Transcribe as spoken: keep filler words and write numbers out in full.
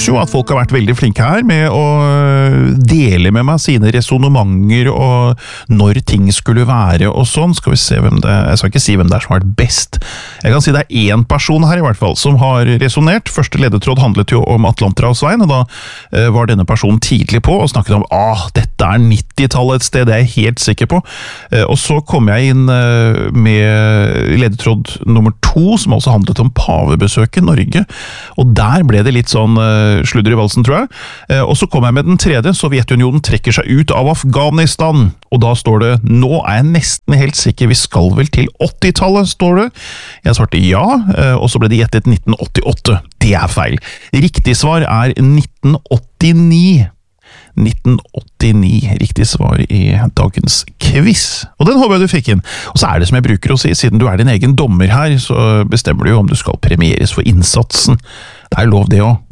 synes jo at folk har vært veldig flinke her med å dele med meg sine resonementer og når ting skulle være og sånn. Skal vi se hvem det er. Jeg skal ikke si hvem det er som har vært best. Jeg kan si det er en person her i hvert fall som har resonert. Første ledetråd handlet jo om Atlanterhavsveien, og da eh, var denne personen tidlig på og snakket om ah, dette er nittitallet et sted, det er jeg helt sikker på. Eh, og så kom jeg inn eh, med ledetråd nummer to, som også handlet om pavebesøk i Norge, og der ble det litt sånn uh, sludder i valsen, tror jeg. Uh, og så kom jeg med den tredje. Sovjetunionen trekker seg ut av Afghanistan. Og da står det, nå er jeg nesten helt sikker, vi skal vel til åttitallet, står det. Jeg svarte ja, uh, og så ble det gjettet nitten åttiåtte. Det er feil. Riktig svar er nitten åttini. nitten åttini, riktig svar i dagens quiz. Og den håper jeg du fikk inn. Og så er det som jeg bruker å si, siden du er din egen dommer her, så bestemmer du jo om du skal premieres for innsatsen. Det er lov det også.